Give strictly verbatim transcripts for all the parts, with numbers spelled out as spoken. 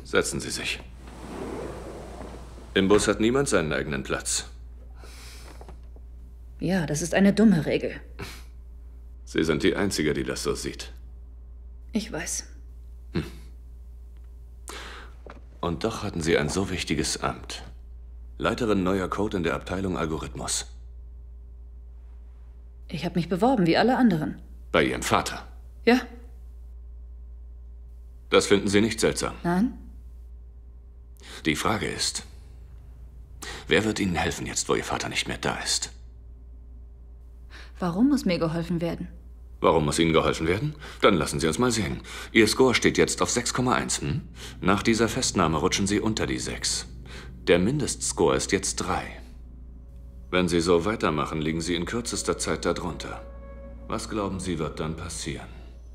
Setzen Sie sich. Im Bus hat niemand seinen eigenen Platz. Ja, das ist eine dumme Regel. Sie sind die Einzige, die das so sieht. Ich weiß. Hm. Und doch hatten Sie ein so wichtiges Amt. Leiterin neuer Code in der Abteilung Algorithmus. Ich habe mich beworben, wie alle anderen. Bei Ihrem Vater? Ja. Das finden Sie nicht seltsam? Nein. Die Frage ist, wer wird Ihnen helfen, jetzt wo Ihr Vater nicht mehr da ist? Warum muss mir geholfen werden? Warum muss Ihnen geholfen werden? Dann lassen Sie uns mal sehen. Ihr Score steht jetzt auf sechs Komma eins. Hm? Nach dieser Festnahme rutschen Sie unter die sechs. Der Mindestscore ist jetzt drei. Wenn Sie so weitermachen, liegen Sie in kürzester Zeit darunter. Was glauben Sie, wird dann passieren?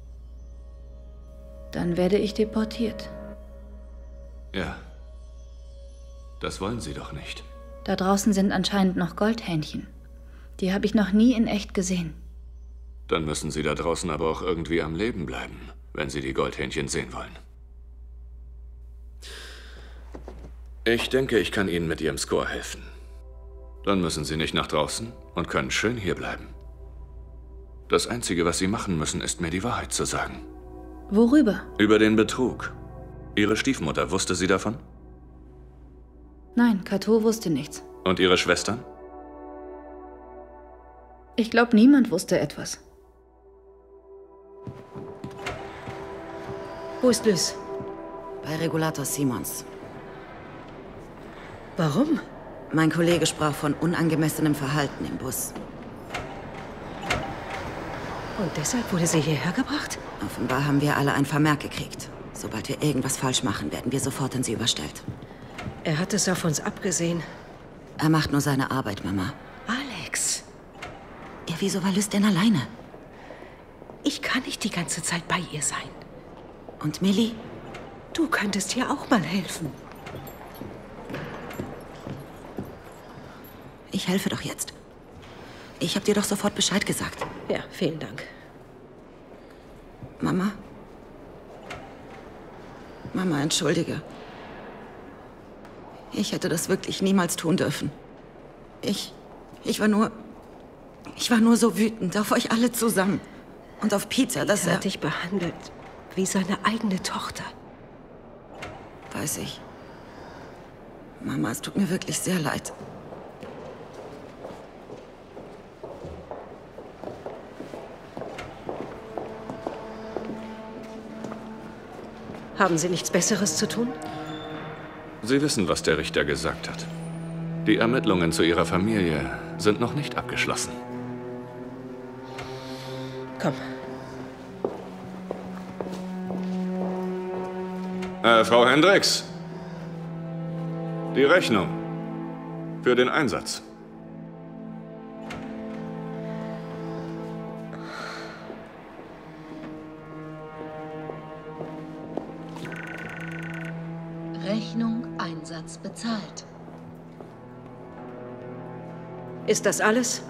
Dann werde ich deportiert. Ja. Das wollen Sie doch nicht. Da draußen sind anscheinend noch Goldhähnchen. Die habe ich noch nie in echt gesehen. Dann müssen Sie da draußen aber auch irgendwie am Leben bleiben, wenn Sie die Goldhähnchen sehen wollen. Ich denke, ich kann Ihnen mit Ihrem Score helfen. Dann müssen Sie nicht nach draußen und können schön hier bleiben. Das Einzige, was Sie machen müssen, ist mir die Wahrheit zu sagen. Worüber? Über den Betrug. Ihre Stiefmutter, wusste sie davon? Nein, Cato wusste nichts. Und Ihre Schwestern? Ich glaube, niemand wusste etwas. Wo ist Lys? Bei Regulator Simons. Warum? Mein Kollege sprach von unangemessenem Verhalten im Bus. Und deshalb wurde sie hierher gebracht? Offenbar haben wir alle ein Vermerk gekriegt. Sobald wir irgendwas falsch machen, werden wir sofort an sie überstellt. Er hat es auf uns abgesehen. Er macht nur seine Arbeit, Mama. Alex! Ja, wieso war Lys denn alleine? Ich kann nicht die ganze Zeit bei ihr sein. Und Millie? Du könntest ihr auch mal helfen. Ich helfe doch jetzt. Ich habe dir doch sofort Bescheid gesagt. Ja, vielen Dank. Mama? Mama, entschuldige. Ich hätte das wirklich niemals tun dürfen. Ich... ich war nur... Ich war nur so wütend auf euch alle zusammen. Und auf Peter, dass er... er... hat dich behandelt wie seine eigene Tochter. Weiß ich. Mama, es tut mir wirklich sehr leid. Haben Sie nichts Besseres zu tun? Sie wissen, was der Richter gesagt hat. Die Ermittlungen zu Ihrer Familie sind noch nicht abgeschlossen. Komm. Äh, Frau Hendricks. Die Rechnung. Für den Einsatz. Rechnung, Einsatz bezahlt. Ist das alles?